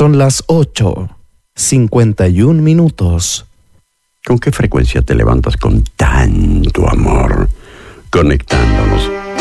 Son las 8:51. ¿Con qué frecuencia te levantas con tanto amor? Conectándonos